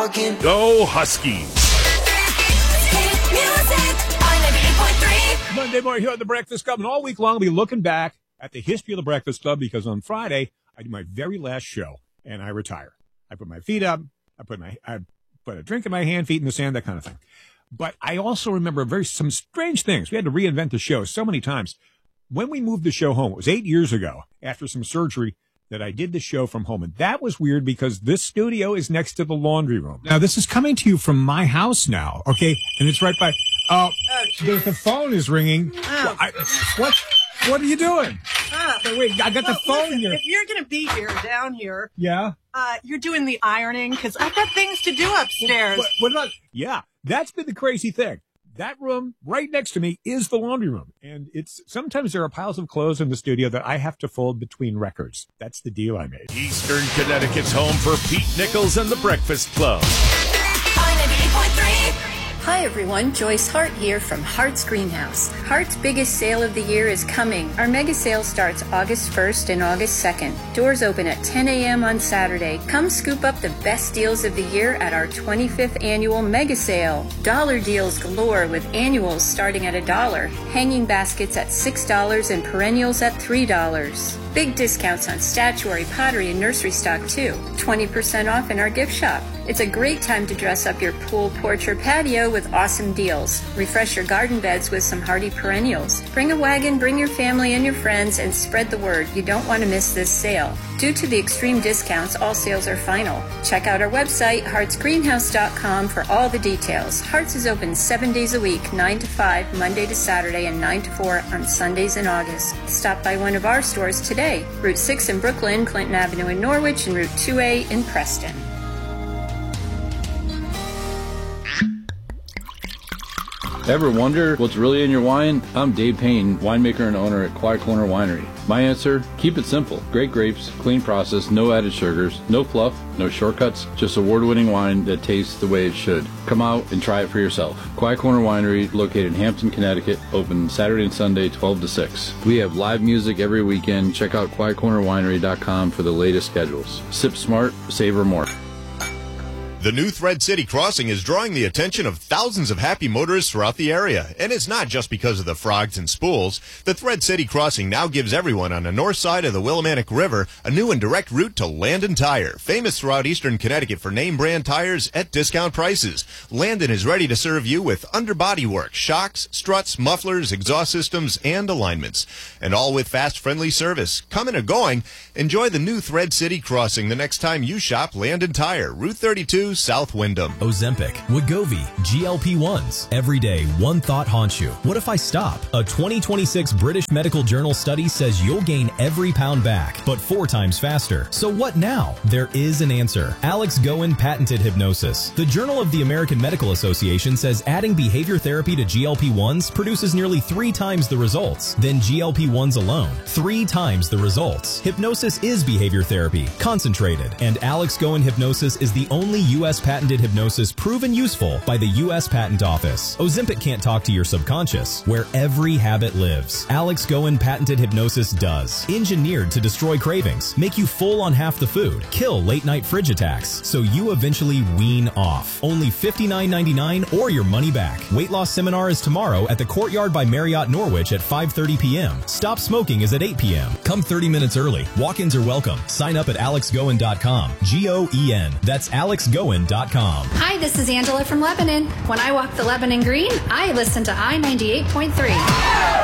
talking. Go Huskies! Monday morning here at the Breakfast Club, and all week long I'll be looking back at the history of the Breakfast Club, because on Friday I do my very last show and I retire. I put my feet up, I put a drink in my hand, feet in the sand, that kind of thing. But I also remember some strange things. We had to reinvent the show so many times. When we moved the show home, it was 8 years ago after some surgery that I did the show from home. And that was weird because this studio is next to the laundry room. Now, this is coming to you from my house now, okay? And it's right by... the phone is ringing. What are you doing? Wait, I got the phone listen, here. If you're going to be here, down here, Yeah? you're doing the ironing, because I've got things to do upstairs. What about... Yeah, that's been the crazy thing. That room right next to me is the laundry room. And sometimes there are piles of clothes in the studio that I have to fold between records. That's the deal I made. Eastern Connecticut's home for Pete Nichols and the Breakfast Club. Hi everyone, Joyce Hart here from Hart's Greenhouse. Hart's biggest sale of the year is coming. Our mega sale starts August 1st and August 2nd. Doors open at 10 a.m. on Saturday. Come scoop up the best deals of the year at our 25th annual mega sale. Dollar deals galore with annuals starting at $1. Hanging baskets at $6 and perennials at $3. Big discounts on statuary, pottery, and nursery stock too. 20% off in our gift shop. It's a great time to dress up your pool, porch, or patio with awesome deals. Refresh your garden beds with some hardy perennials. Bring a wagon, bring your family and your friends, and spread the word. You don't want to miss this sale. Due to the extreme discounts, all sales are final. Check out our website, hartsgreenhouse.com, for all the details. Hart's is open 7 days a week, 9 to 5, Monday to Saturday, and 9 to 4 on Sundays in August. Stop by one of our stores today. Route 6 in Brooklyn, Clinton Avenue in Norwich, and Route 2A in Preston. Ever wonder what's really in your wine? I'm Dave Payne, winemaker and owner at Quiet Corner Winery. My answer? Keep it simple. Great grapes, clean process, no added sugars, no fluff, no shortcuts, just award-winning wine that tastes the way it should. Come out and try it for yourself. Quiet Corner Winery, located in Hampton, Connecticut, open Saturday and Sunday, 12 to 6. We have live music every weekend. Check out quietcornerwinery.com for the latest schedules. Sip smart, savor more. The new Thread City Crossing is drawing the attention of thousands of happy motorists throughout the area. And it's not just because of the frogs and spools. The Thread City Crossing now gives everyone on the north side of the Willimantic River a new and direct route to Landon Tire, famous throughout eastern Connecticut for name brand tires at discount prices. Landon is ready to serve you with underbody work, shocks, struts, mufflers, exhaust systems, and alignments. And all with fast, friendly service. Coming or going, enjoy the new Thread City Crossing the next time you shop Landon Tire, Route 32, South Windham. Ozempic, Wegovy, GLP-1s. Every day, one thought haunts you. What if I stop? A 2026 British Medical Journal study says you'll gain every pound back, but 4 times faster. So what now? There is an answer. Alex Goen patented hypnosis. The Journal of the American Medical Association says adding behavior therapy to GLP-1s produces nearly 3 times the results than GLP-1s alone. 3 times the results. Hypnosis is behavior therapy, concentrated, and Alex Goen hypnosis is the only U.S. patented hypnosis proven useful by the U.S. Patent Office. Ozempic can't talk to your subconscious, where every habit lives. Alex Goen patented hypnosis does. Engineered to destroy cravings, make you full on half the food, kill late-night fridge attacks, so you eventually wean off. Only $59.99 or your money back. Weight loss seminar is tomorrow at the Courtyard by Marriott Norwich at 5:30 p.m. Stop smoking is at 8 p.m. Come 30 minutes early. Walk-ins are welcome. Sign up at alexgoen.com. G-O-E-N. That's alexgoen.com. Hi, this is Angela from Lebanon. When I walk the Lebanon Green, I listen to I-98.3.